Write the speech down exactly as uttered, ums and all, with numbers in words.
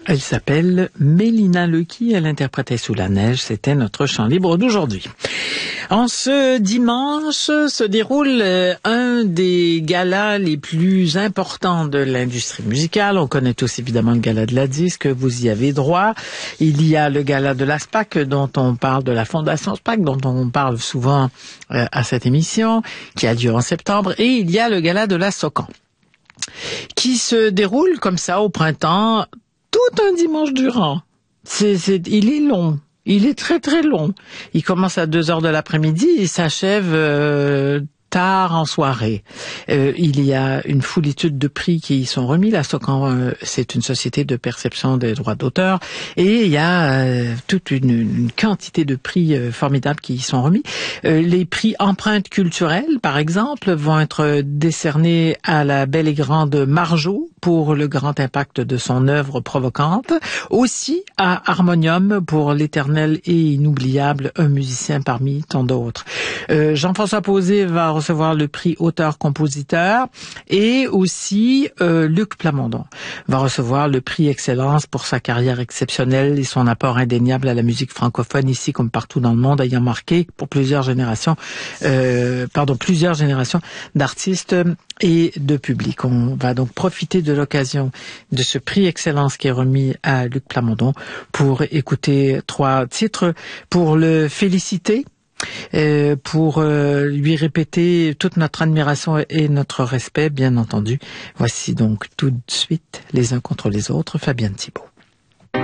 Elle s'appelle Mélina Lecky, elle interprétait Sous la neige, c'était notre chant libre d'aujourd'hui. En ce dimanche se déroule un des galas les plus importants de l'industrie musicale. On connaît tous évidemment le gala de la disque, vous y avez droit. Il y a le gala de la SPAC dont on parle, de la Fondation SPAC dont on parle souvent euh, à cette émission, qui a lieu en septembre. Et il y a le gala de la SOCAN, qui se déroule comme ça au printemps, tout un dimanche durant. C'est, c'est, il est long. Il est très très long. Il commence à deux heures de l'après-midi et s'achève euh, tard en soirée. Euh, il y a une foulitude de prix qui y sont remis. La SOCAN, euh, c'est une société de perception des droits d'auteur. Et il y a euh, toute une, une quantité de prix euh, formidables qui y sont remis. Euh, les prix empreintes culturelles, par exemple, vont être décernés à la belle et grande Marjo pour le grand impact de son œuvre provocante. Aussi à Harmonium pour l'éternel et inoubliable Un musicien parmi tant d'autres. Euh, Jean-François Posé va recevoir le prix auteur-compositeur et aussi euh, Luc Plamondon va recevoir le prix Excellence pour sa carrière exceptionnelle et son apport indéniable à la musique francophone ici comme partout dans le monde, ayant marqué pour plusieurs générations, euh, pardon, plusieurs générations d'artistes et de public. On va donc profiter de l'occasion de ce prix Excellence qui est remis à Luc Plamondon pour écouter trois titres, pour le féliciter, Euh, pour euh, lui répéter toute notre admiration et notre respect, bien entendu. Voici donc tout de suite Les uns contre les autres, Fabienne Thibault.